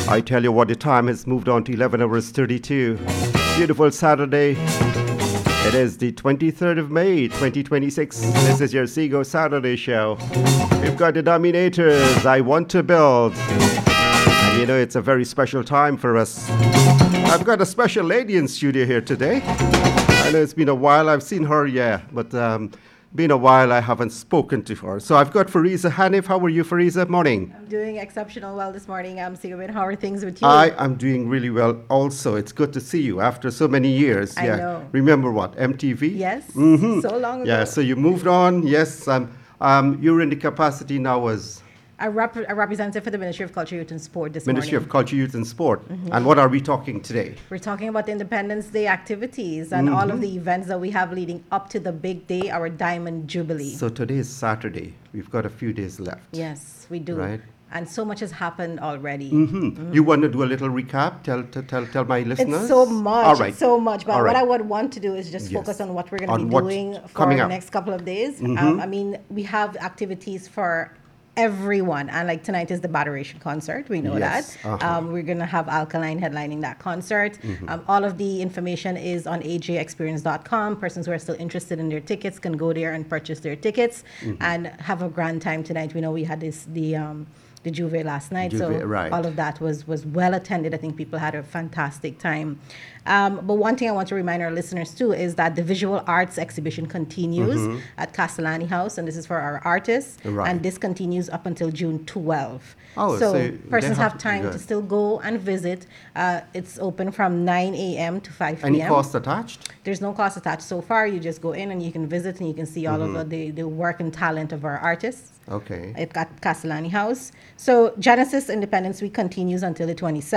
I tell you what, the time has moved on to 11 hours 32. Beautiful Saturday. It is the 23rd of May, 2026. This is your Seago Saturday show. We've got the Dominators, I Want to Build. And you know, it's a very special time for us. I've got a special lady in studio here today. I know it's been a while. I've seen her, but been a while I haven't spoken to her. So I've got Fariza Hanif. How are you, Fariza? Morning. I'm doing exceptional well this morning. I'm Sigurd. How are things with you? I am doing really well also. It's good to see you after so many years. I know. Remember what? MTV? Yes. Mm-hmm. So long ago. Yeah, so you moved on. Yes. You're in the capacity now as a representative for the Ministry of Culture, Youth and Sport this Ministry morning. of Culture, Youth and Sport. Mm-hmm. And what are we talking today? We're talking about the Independence Day activities and all of the events that we have leading up to the big day, our Diamond Jubilee. So today is Saturday. We've got a few days left. Yes, we do. Right. And so much has happened already. Mm-hmm. Mm-hmm. You want to do a little recap? Tell my listeners. It's so much. All right. It's so much. But All right. what I would want to do is just focus on what we're going to be doing for the next couple of days. Mm-hmm. I mean, we have activities for everyone, and like tonight is the Botheration concert, we know that. We're gonna have Alkaline headlining that concert. All of the information is on ajexperience.com. Persons who are still interested in their tickets can go there and purchase their tickets and have a grand time tonight. We know we had the Juve last night, all of that was well attended. I think people had a fantastic time. But one thing I want to remind our listeners too is that the visual arts exhibition continues at Castellani House, and this is for our artists, and this continues up until June 12. So persons have time to still go and visit. It's open from 9 a.m. to 5 p.m. Any cost attached? There's no cost attached so far. You just go in and you can visit and you can see all of the work and talent of our artists. Okay. At Castellani House. So Genesis Independence Week continues until the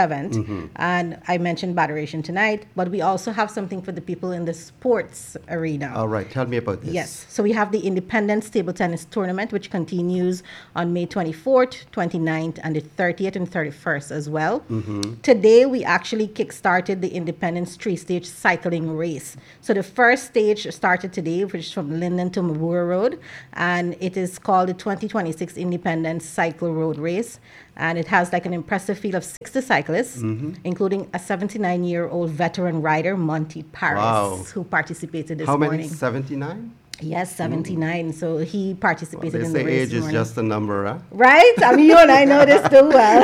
27th. And I mentioned Botheration tonight, but we also have something for the people in the sports arena. All right. Tell me about this. Yes. So we have the Independence Table Tennis Tournament, which continues on May 24th, 29th, and the 30th and 31st as well. Today, we actually kickstarted the Independence three-stage cycling race. So the first stage started today, which is from Linden to Mabura Road, and it is called the 2026 Independence Cycle Road Race. And it has like an impressive field of 60 cyclists, including a 79-year-old veteran rider, Monty Paris, who participated this morning. How many? 79? Yes, 79. So he participated in the race. They say age is just a number, huh? Right? I mean, you and I know this too well.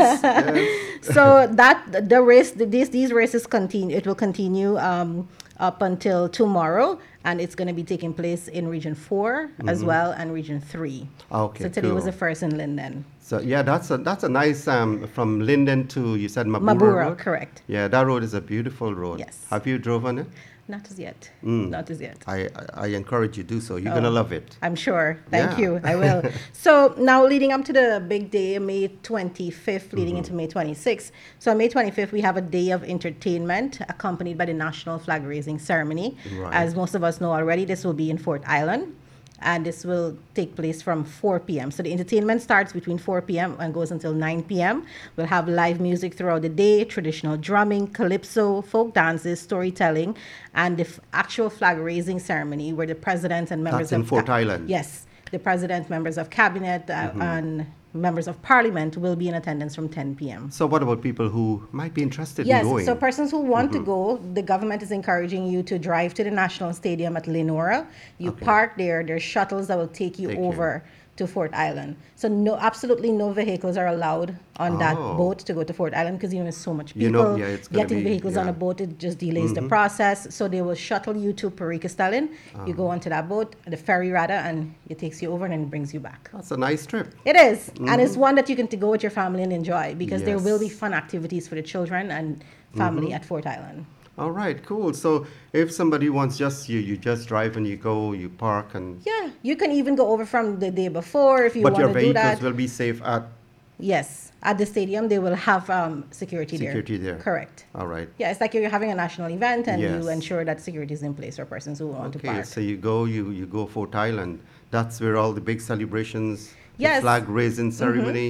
Yes. So the race, these races continue. It will continue up until tomorrow, and it's going to be taking place in Region 4 as well and Region 3. Okay, so today was the first in Linden. So yeah, that's a nice from Linden to, you said Mabura Road? Correct. Yeah, that road is a beautiful road. Yes. Have you drove on it? Not as yet. Not as yet. I encourage you to do so. You're going to love it. I'm sure. Thank you. I will. So now leading up to the big day, May 25th, leading into May 26th. So on May 25th, we have a day of entertainment accompanied by the National Flag Raising Ceremony. Right. As most of us know already, this will be in Fort Island. And this will take place from 4 p.m. So the entertainment starts between 4 p.m. and goes until 9 p.m. We'll have live music throughout the day, traditional drumming, calypso, folk dances, storytelling, and the actual flag-raising ceremony where the president and members of Fort Island. Yes, the president, members of cabinet, and members of parliament will be in attendance from 10 p.m. So what about people who might be interested in going? Yes, so persons who want to go, the government is encouraging you to drive to the National Stadium at Lenora. You park there. There's shuttles that will take you over to Fort Island. So absolutely no vehicles are allowed on that boat to go to Fort Island because there's so much people. Getting vehicles on a boat, it just delays the process. So they will shuttle you to Perica-Stellin. You go onto that boat, the ferry rather, and it takes you over and then brings you back. That's a nice trip. It is. And it's one that you can go with your family and enjoy because there will be fun activities for the children and family at Fort Island. All right, cool. So if somebody wants just you just drive and you go, you park and... Yeah, you can even go over from the day before if you want to do that. But your vehicles will be safe at... Yes, at the stadium they will have security there. Security there. Correct. All right. Yeah, it's like you're having a national event and you ensure that security is in place for persons who want to park. Okay, so you go Fort Island. That's where all the big celebrations, Yes. the flag raising ceremony.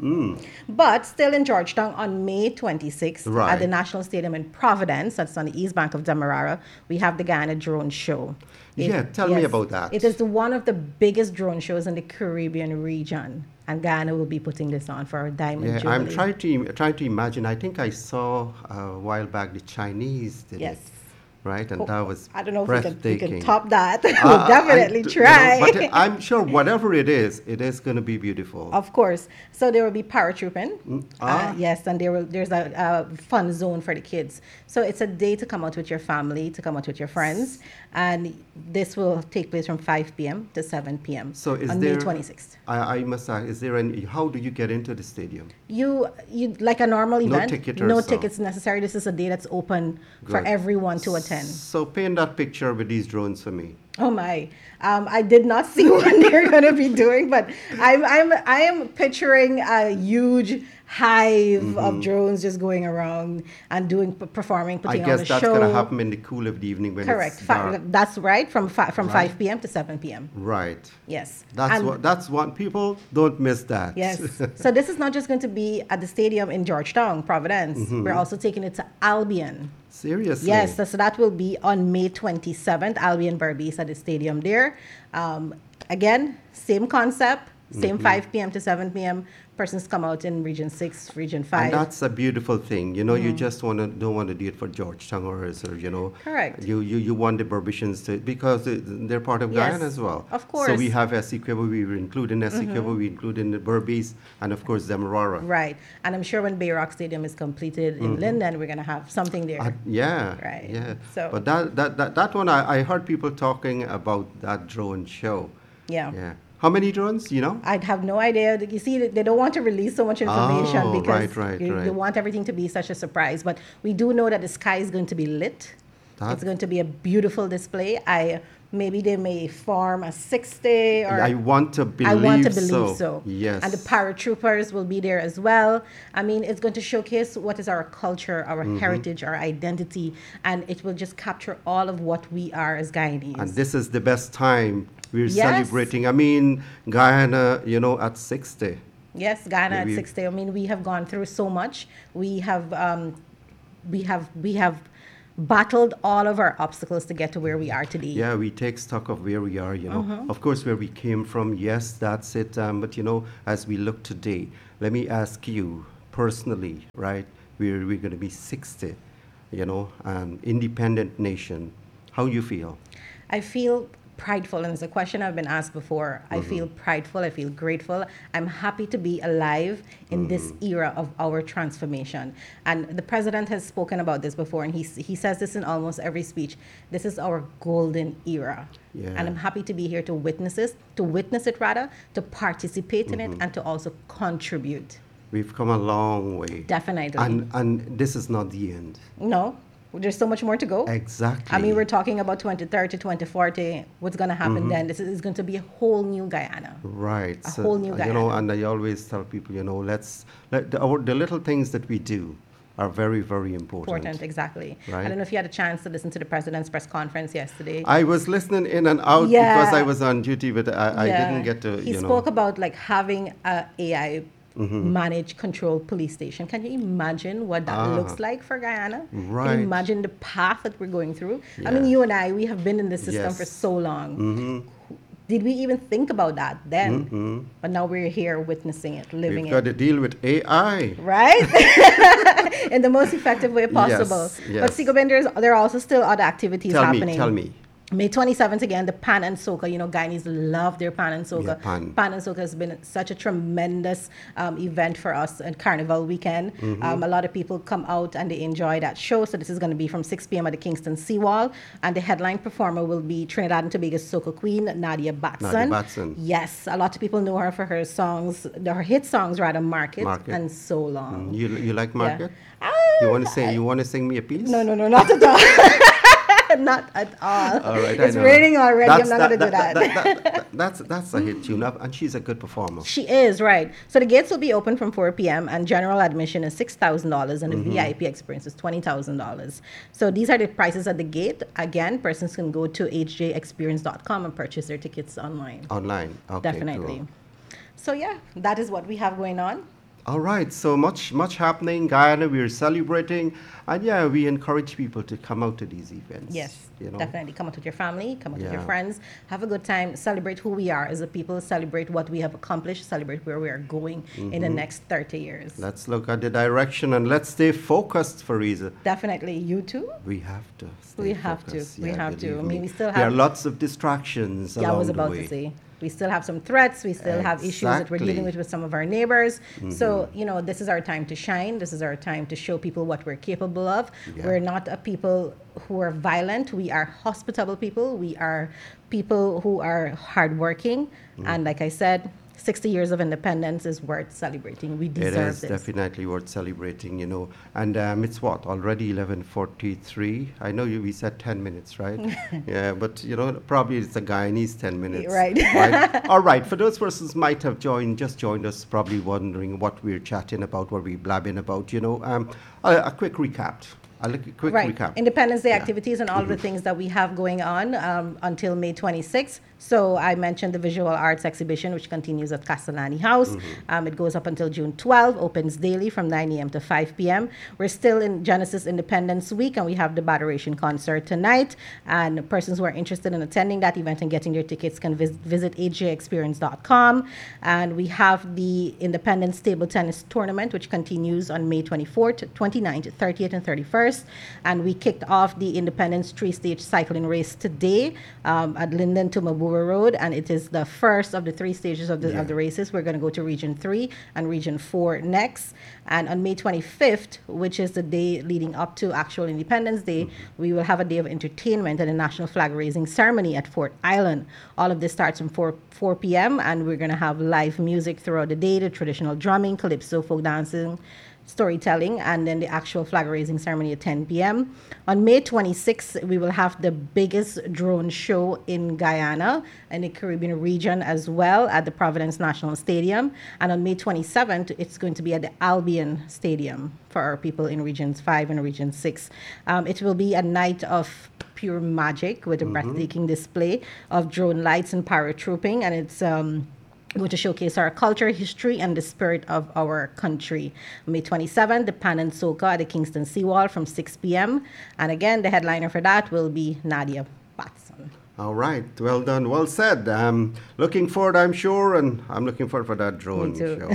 But still in Georgetown on May 26th Right. at the National Stadium in Providence, that's on the east bank of Demerara, we have the Guyana Drone Show. Yeah, tell me about that. It is one of the biggest drone shows in the Caribbean region, and Guyana will be putting this on for our Diamond Yeah, Jubilee. I'm trying to imagine. I think I saw a while back the Chinese did Yes. it, right? And that was I don't know if we breathtaking. can top that. We'll definitely try. But I'm sure whatever it is going to be beautiful. Of course. So there will be paratrooping. Ah. Yes, and there's a fun zone for the kids. So it's a day to come out with your family, to come out with your friends, and this will take place from 5 p.m. to 7 p.m. So is on there? May 26th. I must ask. Is there any? How do you get into the stadium? You like a normal No event. ticket or No so? tickets necessary. This is a day that's open for Good. everyone to attend. So paint that picture with these drones for me. Oh my! I did not see what they're going to be doing, but I am picturing a huge hive of drones just going around and performing, I putting on guess a that's show. going to happen in the cool of the evening when Correct. it's dark. That's right. From Right. 5 p.m. to 7 p.m. Right. Yes. That's And- that's what people don't miss that. Yes. So this is not just going to be at the stadium in Georgetown, Providence. We're also taking it to Albion. Seriously. Yes, so that will be on May 27th, Albion Berbice at the stadium there. Again, same concept, same 5 p.m. to 7 p.m. Persons come out in Region 6, Region 5. And that's a beautiful thing. You know, you just don't want to do it for Georgetown or you know. Correct. You want the Berbicians to, because they're part of Yes, Guyana as well. of So course. we have Essequibo, we include in Essequibo, we include in the Berbice, and of course Demerara. Right. And I'm sure when Bayrock Stadium is completed in Linden, we're going to have something there. Yeah. Right. Yeah. So- But that one, I heard people talking about that drone show. Yeah. Yeah. How many drones, you know? I'd have no idea. You see, they don't want to release so much information Oh, because right. they want everything to be such a surprise. But we do know that the sky is going to be lit. It's going to be a beautiful display. Maybe they may form a 6-day or I want to believe so. Yes. And the paratroopers will be there as well. I mean, it's going to showcase what is our culture, our heritage, our identity, and it will just capture all of what we are as Guyanese. And this is the best time we're Yes. celebrating. I mean, Guyana, you know, at 60. Yes, Ghana at Maybe- 60. I mean, we have gone through so much. We have battled all of our obstacles to get to where we are today. Yeah, we take stock of where we are, you know. Of course, where we came from, yes, that's it. But, you know, as we look today, let me ask you personally, right? We're going to be 60, you know, independent nation. How you feel? I feel prideful, and it's a question I've been asked before. I feel prideful, I feel grateful. I'm happy to be alive in this era of our transformation. And the president has spoken about this before, and he says this in almost every speech. This is our golden era. Yeah. And I'm happy to be here to witness it, to participate in it, and to also contribute. We've come a long way. Definitely. And this is not the end. No, there's so much more to go. Exactly. I mean, we're talking about 2030, 2040. What's going to happen then? This is going to be a whole new Guyana. Right. A whole new You know, Guyana. and I always tell people, you know, the little things that we do are very, very important. Exactly. Right. I don't know if you had a chance to listen to the president's press conference yesterday. I was listening in and out Yeah. because I was on duty, but I didn't get to, He you know. spoke about like having a AI managed control police station. Can you imagine what that looks like for Guyana? Can Right. you imagine the path that we're going through? I Yeah. mean, you and I, we have been in this system Yes. for so long. Did we even think about that then? But now we're here witnessing it, living We've it. got to deal with AI. Right? In the most effective way possible. Yes. But Sigo Benders, there are also still other activities happening. Tell me. May 27th again, the Pan and Soca. You know, Guyanese love their Pan and Soca. Yeah, Pan. Pan and Soca has been such a tremendous event for us at Carnival weekend. A lot of people come out and they enjoy that show. So this is going to be from 6 p.m. at the Kingston Seawall. And the headline performer will be Trinidad and Tobago's Soca Queen, Nadia Batson. Nadia Batson. Yes, a lot of people know her for her songs, her hit songs rather, Market, Market. and So Long. You like Market? Ah, You want to sing me a piece? No, not at all. Not at all. All right, It's I know. raining already. That's- I'm not going to do that. That's a hit tune, and she's a good performer. She is, right. So the gates will be open from 4 p.m. and general admission is $6,000 and the VIP experience is $20,000. So these are the prices at the gate. Again, persons can go to hjexperience.com and purchase their tickets online. Online. Okay, Definitely. cool. So yeah, that is what we have going on. All right, so much happening. Guyana, we're celebrating, and yeah, we encourage people to come out to these events. Yes, you know. definitely. Come out with your family, come out with your Yeah. friends, have a good time, celebrate who we are as a people, celebrate what we have accomplished, celebrate where we are going in the next 30 years. Let's look at the direction and let's stay focused, Fariza. Definitely. You too? We have to stay We have to. focused. We Yeah, have to. I believe mean, me. we still There are have. lots of distractions Yeah, I along was the about way. to say. We still have some threats. We still have issues that we're dealing Exactly. with some of our neighbors. So, this is our time to shine. This is our time to show people what we're capable of. Yeah. We're not a people who are violent. We are hospitable people. We are people who are hardworking. And like I said, 60 years of independence is worth celebrating. We It deserve is this. definitely worth celebrating. And it's what, already 11:43? I know we said 10 minutes, right? Yeah, but, probably it's a Guyanese 10 minutes. Right. All right, for those persons might have just joined us, probably wondering what we're chatting about, what we're blabbing about, a quick recap. Quick Right. recap. Independence Day Yeah. activities and all of the things that we have going on until May 26th. So I mentioned the visual arts exhibition, which continues at Castellani House. It goes up until June 12, opens daily from 9 a.m. to 5 p.m. We're still in Genesis Independence Week, and we have the Botheration concert tonight. And persons who are interested in attending that event and getting their tickets can visit ajexperience.com. And we have the Independence Table Tennis Tournament, which continues on May 24th, 29th, 30th, and 31st. And we kicked off the Independence three-stage cycling race today at Linden to Mabura Road, and it is the first of the three stages of the races. We're going to go to Region 3 and Region 4 next. And on May 25th, which is the day leading up to actual Independence Day, we will have a day of entertainment and a national flag raising ceremony at Fort Island. All of this starts from 4 p.m. and we're going to have live music throughout the day, the traditional drumming, calypso, folk dancing, storytelling, and then the actual flag raising ceremony at 10 p.m. On May 26th, we will have the biggest drone show in Guyana and the Caribbean region as well at the Providence National Stadium. And on May 27th, it's going to be at the Albion Stadium for our people in Regions 5 and Region 6. It will be a night of pure magic with a breathtaking display of drone lights and paratrooping, and it's going to showcase our culture, history, and the spirit of our country. May 27th, the Pan and Soca at the Kingston Seawall from 6 p.m. And again, the headliner for that will be Nadia Batson. All right, well done, well said. Looking forward, I'm sure, and I'm looking forward for that drone Me too. show.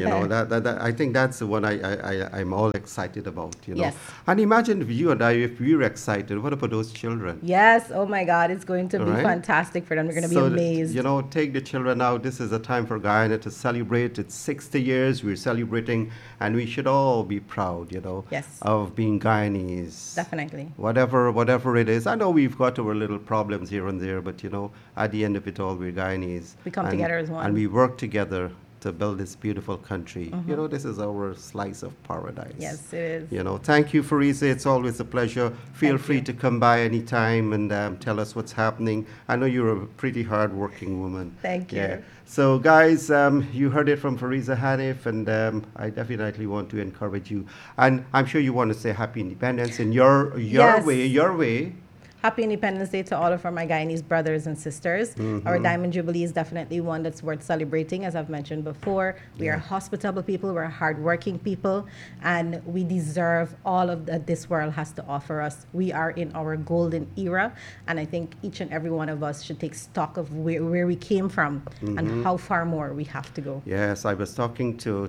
That I think that's the one I'm all excited about. Yes. And imagine if you and I, if we were excited, what about those children? Yes, oh my God, it's going to be Right. fantastic for them. They're going to be So, amazed. take the children out. This is a time for Guyana to celebrate. It's 60 years. We're celebrating, and we should all be proud, Yes. of being Guyanese. Definitely. Whatever it is. I know we've got our little problems here and there, but at the end of it all, we're Guyanese. We come together as one. And we work together to build this beautiful country. This is our slice of paradise. Yes, it is. Thank you, Fariza. It's always a pleasure. Feel Thank free you. to come by anytime and tell us what's happening. I know you're a pretty hard-working woman. Thank you. Yeah. So, guys, you heard it from Fariza Hanif, and I definitely want to encourage you. And I'm sure you want to say Happy Independence in your Yes. way. Happy Independence Day to all of my Guyanese brothers and sisters. Our Diamond Jubilee is definitely one that's worth celebrating, as I've mentioned before. We are hospitable people, we're hardworking people, and we deserve all of that this world has to offer us. We are in our golden era, and I think each and every one of us should take stock of where we came from and how far more we have to go. Yes, I was talking to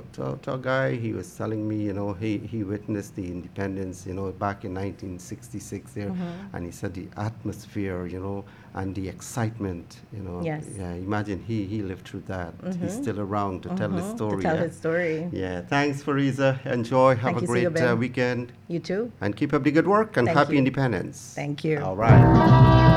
a guy. He was telling me, he witnessed the independence, back in 1966 there, and he said the atmosphere, and the excitement, Yes. Yeah, imagine he lived through that. He's still around to tell his story. To tell yeah? his story. Yeah, thanks, Fariza. Enjoy. Have Thank a you, great Sigo Ben. weekend, You too. and keep up the good work. And Thank happy you. independence. Thank you. All right.